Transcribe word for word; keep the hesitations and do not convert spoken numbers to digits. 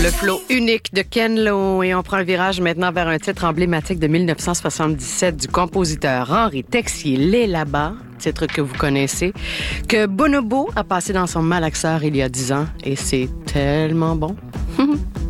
Le flow unique de Ken Lo. Et on prend le virage maintenant vers un titre emblématique de dix-neuf cent soixante-dix-sept du compositeur Henri Texier, Les Là-bas, titre que vous connaissez, que Bonobo a passé dans son malaxeur il y a dix ans. Et c'est tellement bon.